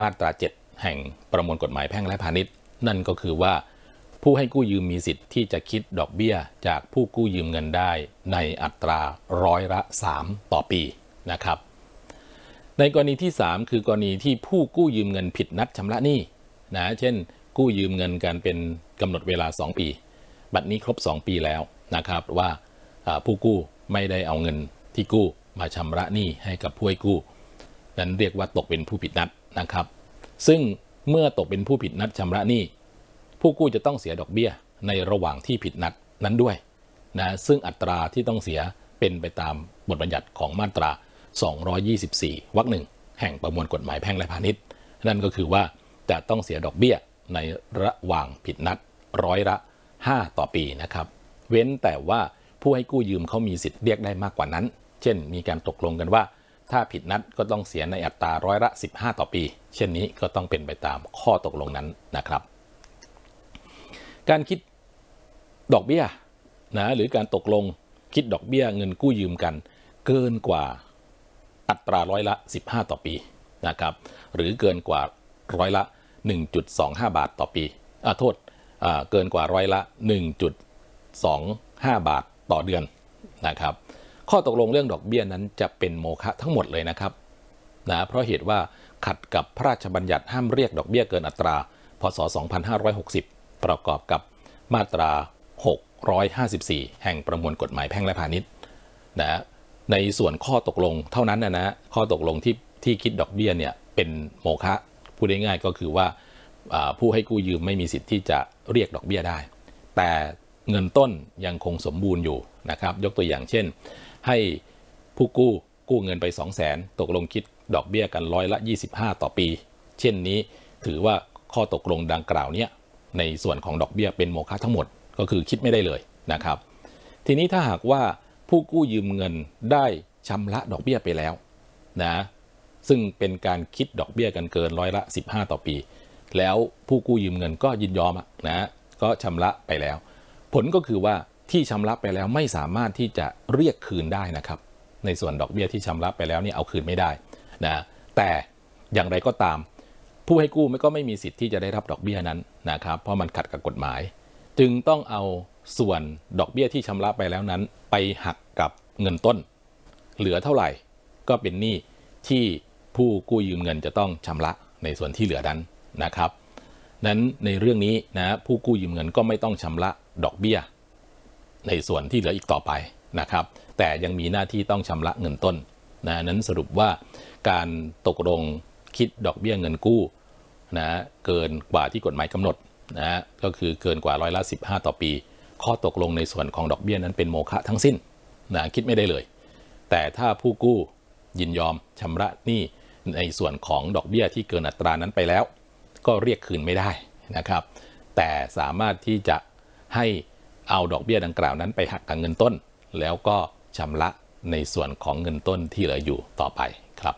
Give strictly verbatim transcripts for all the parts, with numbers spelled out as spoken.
มาตราเจ็ดแห่งประมวลกฎหมายแพ่งและพาณิชย์นั่นก็คือว่าผู้ให้กู้ยืมมีสิทธิ์ที่จะคิดดอกเบี้ยจากผู้กู้ยืมเงินได้ในอัตราร้อยละสามต่อปีนะครับในกรณีที่สามคือกรณีที่ผู้กู้ยืมเงินผิดนัดชำระหนี้นะเช่นกู้ยืมเงินกันเป็นกำหนดเวลาสองปีบัดนี้ครบสองปีแล้วนะครับว่าผู้กู้ไม่ได้เอาเงินที่กู้มาชำระหนี้ให้กับผู้ให้กู้นั้นเรียกว่าตกเป็นผู้ผิดนัดนะครับซึ่งเมื่อตกเป็นผู้ผิดนัดชำระหนี้ผู้กู้จะต้องเสียดอกเบี้ยในระหว่างที่ผิดนัดนั้นด้วยนะซึ่งอัตราที่ต้องเสียเป็นไปตามบทบัญญัติของมาตราสองร้อยยี่สิบสี่วรรคหนึ่งแห่งประมวลกฎหมายแพ่งและพาณิชย์นั่นก็คือว่าจะต้องเสียดอกเบี้ยในระหว่างผิดนัดร้อยละห้าต่อปีนะครับเว้นแต่ว่าผู้ให้กู้ยืมเขามีสิทธิ์เรียกได้มากกว่านั้นเช่นมีการตกลงกันว่าถ้าผิดนัดก็ต้องเสียในอัตราร้อยละสิบห้าต่อปีเช่นนี้ก็ต้องเป็นไปตามข้อตกลงนั้นนะครับการคิดดอกเบี้ยนะหรือการตกลงคิดดอกเบี้ยเงินกู้ยืมกันเกินกว่าอัตราร้อยละสิบห้าต่อปีนะครับหรือเกินกว่าร้อยละ หนึ่งจุดสองห้า บาทต่อปีอ่าโทษอ่าเกินกว่าร้อยละ หนึ่งจุดสองห้า บาทต่อเดือนนะครับข้อตกลงเรื่องดอกเบี้ยนั้นจะเป็นโมฆะทั้งหมดเลยนะครับนะเพราะเหตุว่าขัดกับพระราชบัญญัติห้ามเรียกดอกเบี้ยเกินอัตราพ.ศ. สองพันห้าร้อยหกสิบประกอบกับมาตราหกร้อยห้าสิบสี่แห่งประมวลกฎหมายแพ่งและพาณิชย์นะในส่วนข้อตกลงเท่านั้นนะนะข้อตกลงที่ที่คิดดอกเบี้ยเนี่ยเป็นโมฆะพูดง่ายๆก็คือว่าผู้ให้กู้ยืมไม่มีสิทธิ์ที่จะเรียกดอกเบี้ยได้แต่เงินต้นยังคงสมบูรณ์อยู่นะครับยกตัวอย่างเช่นให้ผู้กู้กู้เงินไป สองแสน ตกลงคิดดอกเบี้ยกันร้อยละยี่สิบห้าต่อปีเช่นนี้ถือว่าข้อตกลงดังกล่าวนี้ในส่วนของดอกเบี้ยเป็นโมฆะทั้งหมดก็คือคิดไม่ได้เลยนะครับทีนี้ถ้าหากว่าผู้กู้ยืมเงินได้ชำระดอกเบี้ยไปแล้วนะซึ่งเป็นการคิดดอกเบี้ยกันเกินร้อยละสิบห้าต่อปีแล้วผู้กู้ยืมเงินก็ยินยอมนะก็ชำระไปแล้วผลก็คือว่าที่ชำระไปแล้วไม่สามารถที่จะเรียกคืนได้นะครับในส่วนดอกเบี้ยที่ชำระไปแล้วนี่เอาคืนไม่ได้นะแต่อย่างไรก็ตามผู้ให้กู้ก็ไม่มีสิทธิ์ที่จะได้รับดอกเบี้ยนั้นนะครับเพราะมันขัดกับกฎหมายจึงต้องเอาส่วนดอกเบี้ยที่ชำระไปแล้วนั้นไปหักกับเงินต้นเหลือเท่าไหร่ก็เป็นหนี้ที่ผู้กู้ยืมเงินจะต้องชำระในส่วนที่เหลือนั้นนะครับนั้นในเรื่องนี้นะผู้กู้ยืมเงินก็ไม่ต้องชำระดอกเบี้ยในส่วนที่เหลืออีกต่อไปนะครับแต่ยังมีหน้าที่ต้องชำระเงินต้นนะนั้นสรุปว่าการตกลงคิดดอกเบี้ยเงินกู้นะเกินกว่าที่กฎหมายกำหนดนะก็คือเกินกว่าร้อยละสิบห้าต่อปีข้อตกลงในส่วนของดอกเบี้ยนั้นเป็นโมฆะทั้งสิ้นนะคิดไม่ได้เลยแต่ถ้าผู้กู้ยินยอมชำระหนี้ในส่วนของดอกเบี้ยที่เกินอัตรานั้นไปแล้วก็เรียกคืนไม่ได้นะครับแต่สามารถที่จะให้เอาดอกเบี้ยดังกล่าวนั้นไปหักกับเงินต้นแล้วก็ชำระในส่วนของเงินต้นที่เหลืออยู่ต่อไปครับ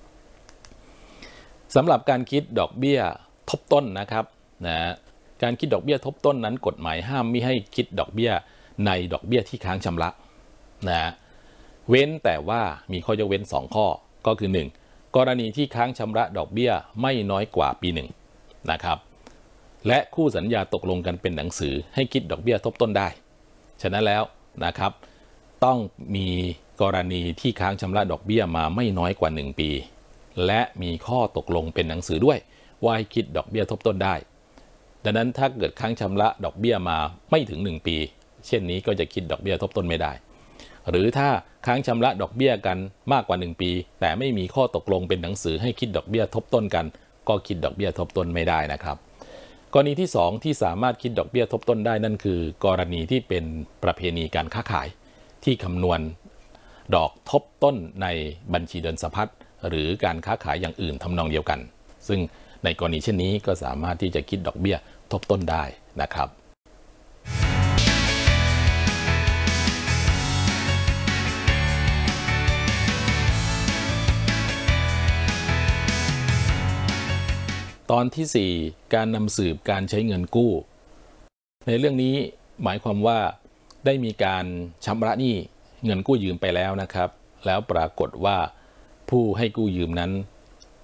สำหรับการคิดดอกเบี้ยทบต้นนะครับนะการคิดดอกเบี้ยทบต้นนั้นกฎหมายห้ามไม่ให้คิดดอกเบี้ยในดอกเบี้ยที่ค้างชำระนะเว้นแต่ว่ามีข้อยกเว้นสองข้อก็คือหนึ่งกรณีที่ค้างชำระดอกเบี้ยไม่น้อยกว่าปีหนึ่งนะครับและคู่สัญญาตกลงกันเป็นหนังสือให้คิดดอกเบี้ยทบต้นได้ฉะนั้นแล้วนะครับต้องมีกรณีที่ค้างชำระดอกเบี้ยมาไม่น้อยกว่าหนึ่งปีและมีข้อตกลงเป็นหนังสือด้วยว่าให้คิดดอกเบี้ยทบต้นได้ดังนั้นถ้าเกิดค้างชำระดอกเบี้ยมาไม่ถึงหนึ่งปีเช่นนี้ก็จะคิดดอกเบี้ยทบต้นไม่ได้หรือถ้าค้างชำระดอกเบี้ยกันมากกว่าหนึ่งปีแต่ไม่มีข้อตกลงเป็นหนังสือให้คิดดอกเบี้ยทบต้นกันก็คิดดอกเบี้ยทบต้นไม่ได้นะครับกรณีที่สองที่สามารถคิดดอกเบี้ยทบต้นได้นั่นคือกรณีที่เป็นประเพณีการค้าขายที่คำนวณดอกทบต้นในบัญชีเดินสะพัดหรือการค้าขายอย่างอื่นทำนองเดียวกันซึ่งในกรณีเช่นนี้ก็สามารถที่จะคิดดอกเบี้ยทบต้นได้นะครับตอนที่สี่การนำสืบการใช้เงินกู้ในเรื่องนี้หมายความว่าได้มีการชำระหนี้เงินกู้ยืมไปแล้วนะครับแล้วปรากฏว่าผู้ให้กู้ยืมนั้น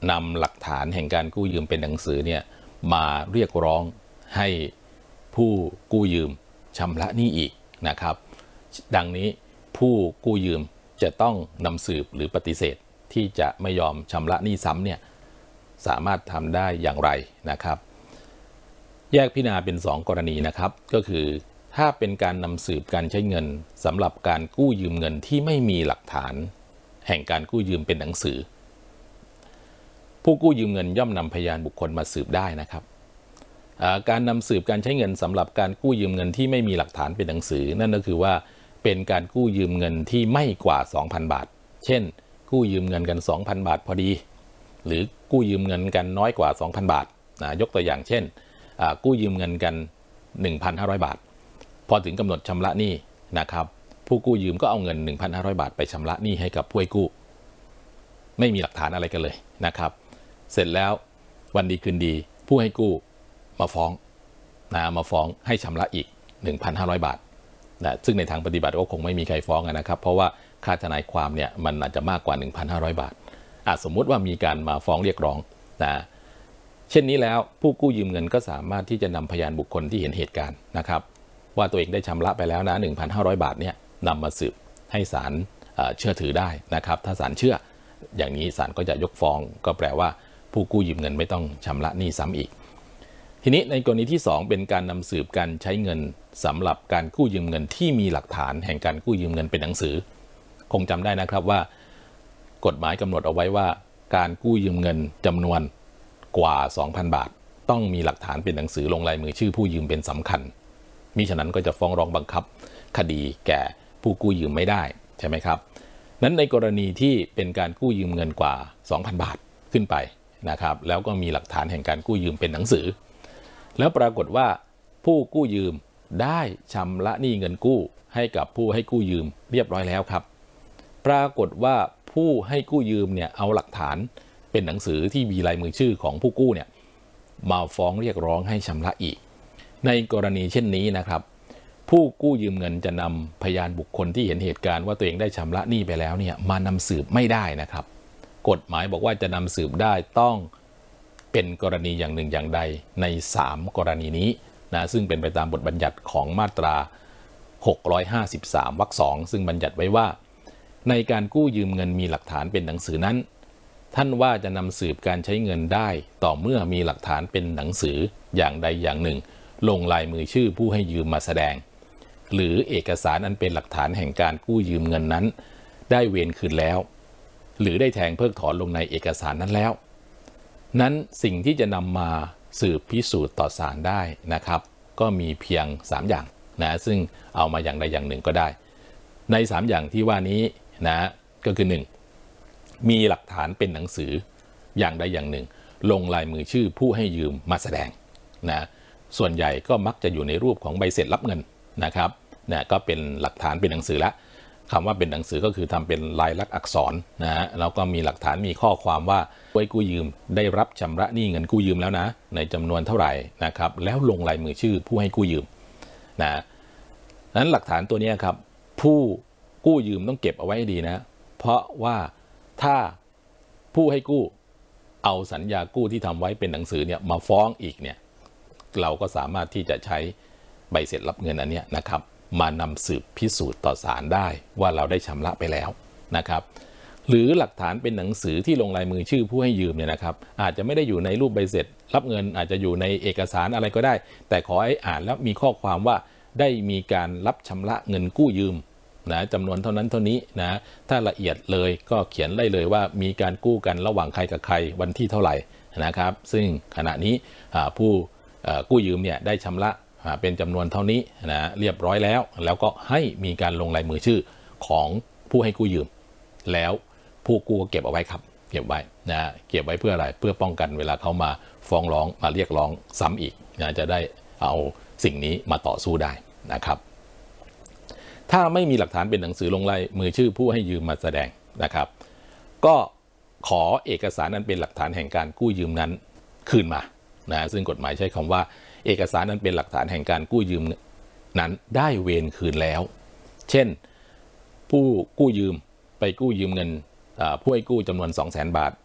นำหลักฐานแห่งการกู้ยืมเป็นหนังสือเนี่ยมาเรียกร้องให้ผู้กู้ยืมชำระหนี้อีกนะครับดังนี้ผู้กู้ยืมจะต้องนำสืบหรือปฏิเสธที่จะไม่ยอมชำระหนี้ซ้ำเนี่ยสามารถทำได้อย่างไรนะครับแยกพิจารณาเป็นสองกรณีนะครับก็คือถ้าเป็นการนำสืบการใช้เงินสำหรับการกู้ยืมเงินที่ไม่มีหลักฐานแห่งการกู้ยืมเป็นหนังสือผู้กู้ยืมเงินย่อมนำพยานบุคคลมาสืบได้นะครับการนำสืบการใช้เงินสำหรับการกู้ยืมเงินที่ไม่มีหลักฐานเป็นหนังสือนั่นก็คือว่าเป็นการกู้ยืมเงินที่ไม่กว่า สองพัน บาทเช่นกู้ยืมเงินกัน สองพัน บาทพอดีหรือกู้ยืมเงินกันน้อยกว่า สองพัน บาทนะยกตัวอย่างเช่นกู้ยืมเงินกัน หนึ่งพันห้าร้อย บาทพอถึงกำหนดชำระหนี้นะครับผู้กู้ยืมก็เอาเงิน หนึ่งพันห้าร้อย บาทไปชำระหนี้ให้กับผู้ให้กู้ไม่มีหลักฐานอะไรกันเลยนะครับเสร็จแล้ววันดีคืนดีผู้ให้กู้มาฟ้องนะมาฟ้องให้ชำระอีก หนึ่งพันห้าร้อย บาทนะซึ่งในทางปฏิบัติก็คงไม่มีใครฟ้องนะครับเพราะว่าค่าทนายความเนี่ยมันอาจจะมากกว่า หนึ่งพันห้าร้อย บาทอาจสมมุติว่ามีการมาฟ้องเรียกร้องนะเช่นนี้แล้วผู้กู้ยืมเงินก็สามารถที่จะนำพยานบุคคลที่เห็นเหตุการณ์นะครับว่าตัวเองได้ชำระไปแล้วนะ หนึ่งพันห้าร้อย บาทเนี่ยนำมาสืบให้ศาลเชื่อถือได้นะครับถ้าศาลเชื่ออย่างนี้ศาลก็จะยกฟ้องก็แปลว่าผู้กู้ยืมเงินไม่ต้องชำระหนี้ซ้ำอีกทีนี้ในกรณีที่สองเป็นการนำสืบการใช้เงินสำหรับการกู้ยืมเงินที่มีหลักฐานแห่งการกู้ยืมเงินเป็นหนังสือคงจำได้นะครับว่ากฎหมายกำหนดเอาไว้ว่าการกู้ยืมเงินจำนวนกว่า สองพัน บาทต้องมีหลักฐานเป็นหนังสือลงลายมือชื่อผู้ยืมเป็นสำคัญมิฉะนั้นก็จะฟ้องร้องบังคับคดีแก่ผู้กู้ยืมไม่ได้ใช่ไหมครับนั้นในกรณีที่เป็นการกู้ยืมเงินกว่า สองพัน บาทขึ้นไปนะครับแล้วก็มีหลักฐานแห่งการกู้ยืมเป็นหนังสือแล้วปรากฏว่าผู้กู้ยืมได้ชำระหนี้เงินกู้ให้กับผู้ให้กู้ยืมเรียบร้อยแล้วครับปรากฏว่าผู้ให้กู้ยืมเนี่ยเอาหลักฐานเป็นหนังสือที่มีลายมือชื่อของผู้กู้เนี่ยมาฟ้องเรียกร้องให้ชำระอีกในกรณีเช่นนี้นะครับผู้กู้ยืมเงินจะนำพยานบุคคลที่เห็นเหตุการณ์ว่าตัวเองได้ชำระหนี้ไปแล้วเนี่ยมานำสืบไม่ได้นะครับกฎหมายบอกว่าจะนำสืบได้ต้องเป็นกรณีอย่างหนึ่งอย่างใดในสามกรณีนี้นะซึ่งเป็นไปตามบทบัญญัติของมาตราหกร้อยห้าสิบสามวรรคสองซึ่งบัญญัติไว้ว่าในการกู้ยืมเงินมีหลักฐานเป็นหนังสือนั้นท่านว่าจะนำสืบการใช้เงินได้ต่อเมื่อมีหลักฐานเป็นหนังสืออย่างใดอย่างหนึ่งลงลายมือชื่อผู้ให้ยืมมาแสดงหรือเอกสารอันเป็นหลักฐานแห่งการกู้ยืมเงินนั้นได้เวรคืนแล้วหรือได้แทงเพิกถอนลงในเอกสารนั้นแล้วนั้นสิ่งที่จะนำมาสืบพิสูจน์ต่อศาลได้นะครับก็มีเพียงสามอย่างนะซึ่งเอามาอย่างใดอย่างหนึ่งก็ได้ในสามอย่างที่ว่านี้นะก็คือหนึ่งมีหลักฐานเป็นหนังสืออย่างใดอย่างหนึ่งลงลายมือชื่อผู้ให้ยืมมาแสดงนะส่วนใหญ่ก็มักจะอยู่ในรูปของใบเสร็จรับเงินนะครับนะก็เป็นหลักฐานเป็นหนังสือละคำว่าเป็นหนังสือก็คือทำเป็นลายลักษณ์อักษรนะฮะแล้วก็มีหลักฐานมีข้อความว่าผู้ให้กู้ยืมได้รับชำระหนี้เงินกู้ยืมแล้วนะในจำนวนเท่าไหร่นะครับแล้วลงลายมือชื่อผู้ให้กู้ยืมนะนั้นหลักฐานตัวนี้ครับผู้กู้ยืมต้องเก็บเอาไว้ให้ดีนะเพราะว่าถ้าผู้ให้กู้เอาสัญญากู้ที่ทำไว้เป็นหนังสือเนี่ยมาฟ้องอีกเนี่ยเราก็สามารถที่จะใช้ใบเสร็จรับเงินอันนี้นะครับมานำสืบพิสูจน์ต่อศาลได้ว่าเราได้ชำระไปแล้วนะครับหรือหลักฐานเป็นหนังสือที่ลงลายมือชื่อผู้ให้ยืมเนี่ยนะครับอาจจะไม่ได้อยู่ในรูปใบเสร็จรับเงินอาจจะอยู่ในเอกสารอะไรก็ได้แต่ขอให้อ่านแล้วมีข้อความว่าได้มีการรับชำระเงินกู้ยืมนะจำนวนเท่านั้นเท่านี้นะถ้าละเอียดเลยก็เขียนได้เลยว่ามีการกู้กันระหว่างใครกับใครวันที่เท่าไหร่นะครับซึ่งขณะนี้ผู้กู้ยืมเนี่ยได้ชำระเป็นจำนวนเท่านี้นะเรียบร้อยแล้วแล้วก็ให้มีการลงลายมือชื่อของผู้ให้กู้ยืมแล้วผู้กู้ก็เก็บเอาไว้ครับเก็บไว้นะเก็บไว้เพื่ออะไรเพื่อป้องกันเวลาเขามาฟ้องร้องมาเรียกร้องซ้ำอีกนะจะได้เอาสิ่งนี้มาต่อสู้ได้นะครับถ้าไม่มีหลักฐานเป็นหนังสือลงลายมือชื่อผู้ให้ยืมมาแสดงนะครับก็ขอเอกสารนั้นเป็นหลักฐานแห่งการกู้ยืมนั้นคืนมานะซึ่งกฎหมายใช้คำว่าเอกสารนั้นเป็นหลักฐานแห่งการกู้ยืมนั้นได้เวรคืนแล้วเช่นผู้กู้ยืมไปกู้ยืมเงินผู้ให้กู้จำนวน สองแสน บาท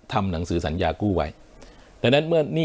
ทำหนังสือสัญญากู้ไว้ดังนั้นเมื่อหนี้